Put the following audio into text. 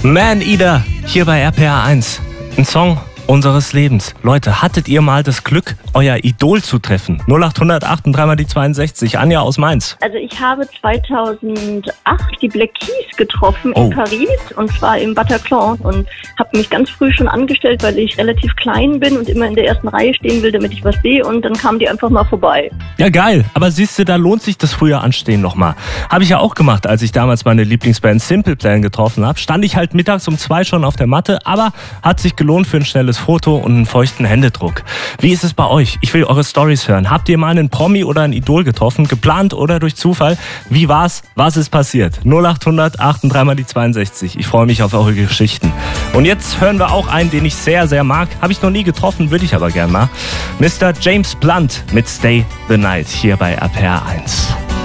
Man Eater, hier bei RPR 1. Ein Song unseres Lebens. Leute, hattet ihr mal das Glück, euer Idol zu treffen? 0800 3 die 62. Anja aus Mainz. Also ich habe 2008 die Black Keys getroffen in Paris, und zwar im Bataclan, und habe mich ganz früh schon angestellt, weil ich relativ klein bin und immer in der ersten Reihe stehen will, damit ich was sehe, und dann kamen die einfach mal vorbei. Ja, geil. Aber siehst du, da lohnt sich das frühe Anstehen nochmal. Habe ich ja auch gemacht, als ich damals meine Lieblingsband Simple Plan getroffen habe. Stand ich halt mittags um 2 schon auf der Matte, aber hat sich gelohnt für ein schnelles Foto und einen feuchten Händedruck. Wie ist es bei euch? Ich will eure Storys hören. Habt ihr mal einen Promi oder ein Idol getroffen? Geplant oder durch Zufall? Wie war's? Was ist passiert? 0800 3 die 62. Ich freue mich auf eure Geschichten. Und jetzt hören wir auch einen, den ich sehr, sehr mag. Habe ich noch nie getroffen, würde ich aber gern mal. Mr. James Blunt mit Stay the Night hier bei RPR 1.